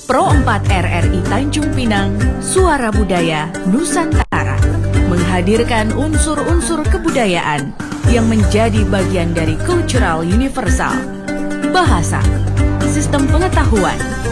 Pro 4 RRI Tanjung Pinang, Suara Budaya Nusantara, menghadirkan unsur-unsur kebudayaan yang menjadi bagian dari cultural universal, bahasa, sistem pengetahuan,